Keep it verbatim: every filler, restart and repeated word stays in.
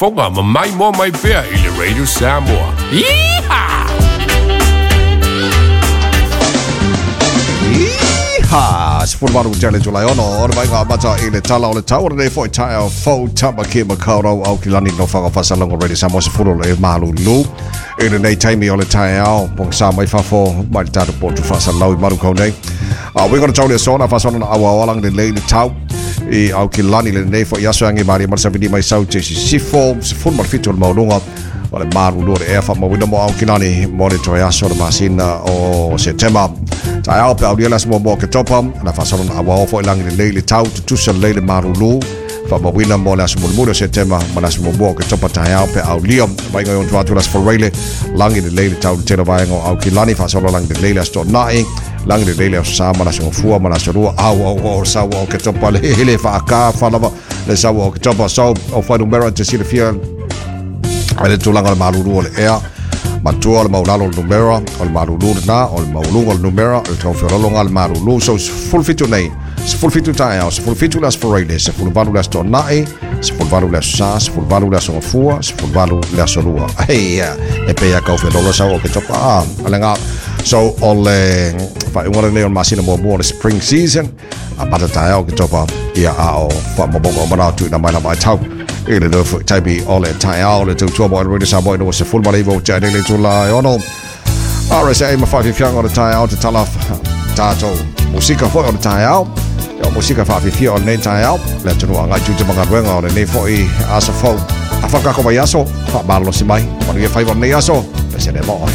Fonga ma mai mo mai pea i le Radio Samoa. Yeehaw! Ha, sport baru jale julai ono or vai ngā mata i le tala o le tau nei foi tai o fau tama ki ma kaurau au ki lani no whanga whasalonga Radio Samoa se furu le malu lu i le nei taimi o le tai au pong sa mai whafo mai le tatu potu whasalau i maru kau nei uh, we gonna tau le sona whasona na awa awalang le le le tau i au ki lani le nei foi yaso angi mari marisa vidi mai sau te si sifo se furu mar fitu le maununga o le maru lu le ea wha mawina mo au ki lani mo le toi yaso le masina o September tai au pe au dia las mo mo ke topa na fa sona awa o foi langi le le tau tu tusa le le marulu fa mo wina mo las mo mo se tema ma las mo mo ke topa tai au pe au lio vai ngai on tu atu las for rele langi le le tau te vai ngo au kilani fa sona langi le le sto nai langi le le sa ma las mo fu ma las ru au au sa o ke topa le le fa ka fa lava le sa o ke topa so o fa numero te sile fia ale tu langa marulu le ea matua le maulalo le numero o le marulu na o le maulunga le numero o le tauwhiorolonga le marulu so full fitu nei se full fitu tae au se full fitu las foreile se full valu las tonai se full valu las sa se full valu las ongafua se full valu las orua hei e pea kauwhiorolo sa o ke topa a alenga so o le whaingore nei on masina mua mua le spring season a pata tae au ke topa ia a o whamabonga o manatu na mai na mai tau i le nofu taipi o le tae au le tautua mo Radio Samoa no se full marivo jane le tula e ono R S A ma whawhi whianga o le tae au te tala tātou musika fo o le tae au e o musika whawhi whia o le nei tae au le tunu a ngai tūte mga ruenga o le nei fo i asa fau a whakako mai aso wha maralo si mai wanu e whaiva nei aso le se ne mo